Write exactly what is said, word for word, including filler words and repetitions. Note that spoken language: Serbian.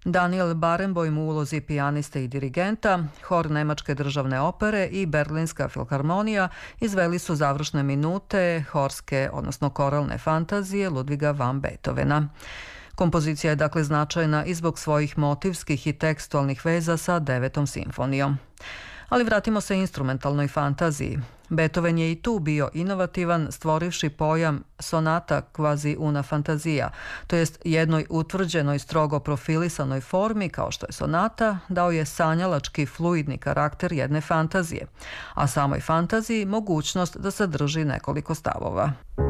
Daniel Barenboim u ulozi pijaniste i dirigenta, hor Nemačke državne opere i Berlinska filharmonija izveli su završne minute horske, odnosno koralne fantazije Ludviga van Beethovena. Kompozicija je dakle značajna i zbog svojih motivskih i tekstualnih veza sa devetom simfonijom. Ali vratimo se instrumentalnoj fantaziji. Beethoven je i tu bio inovativan, stvorivši pojam sonata quasi una fantazija, to jest jednoj utvrđenoj, strogo profilisanoj formi kao što je sonata, dao je sanjalački fluidni karakter jedne fantazije, a samoj fantaziji mogućnost da sadrži nekoliko stavova.